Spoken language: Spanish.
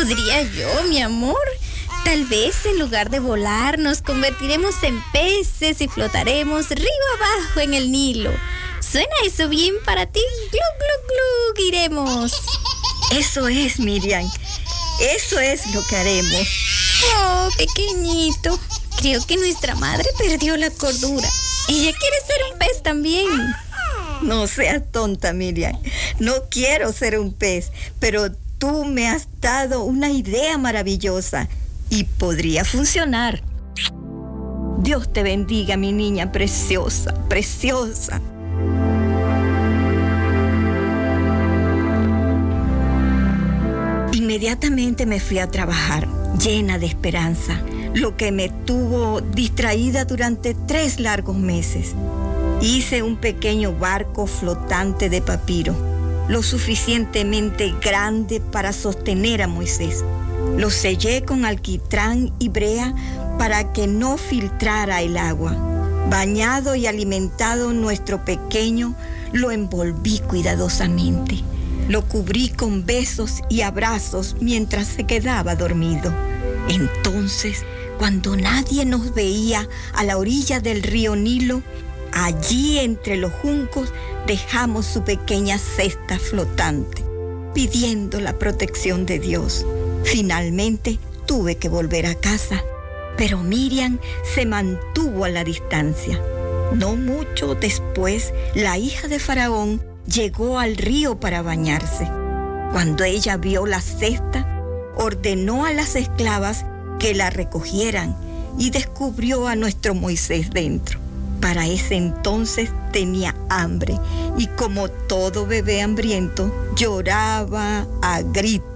Podría yo, mi amor. Tal vez en lugar de volar nos convertiremos en peces y flotaremos río abajo en el Nilo. ¿Suena eso bien para ti? ¡Glu, glu, glu! Iremos. Eso es, Miriam. Eso es lo que haremos. Oh, pequeñito. Creo que nuestra madre perdió la cordura. Ella quiere ser un pez también. No seas tonta, Miriam. No quiero ser un pez, pero tú me has dado una idea maravillosa y podría funcionar. Dios te bendiga, mi niña preciosa, preciosa. Inmediatamente me fui a trabajar, llena de esperanza, lo que me tuvo distraída durante 3 largos meses. Hice un pequeño barco flotante de papiro, lo suficientemente grande para sostener a Moisés. Lo sellé con alquitrán y brea para que no filtrara el agua. Bañado y alimentado nuestro pequeño, lo envolví cuidadosamente. Lo cubrí con besos y abrazos mientras se quedaba dormido. Entonces, cuando nadie nos veía a la orilla del río Nilo, allí entre los juncos dejamos su pequeña cesta flotante, pidiendo la protección de Dios. Finalmente tuve que volver a casa, pero Miriam se mantuvo a la distancia. No mucho después, la hija de Faraón llegó al río para bañarse. Cuando ella vio la cesta, ordenó a las esclavas que la recogieran y descubrió a nuestro Moisés dentro. Para ese entonces tenía hambre y como todo bebé hambriento, lloraba a gritos.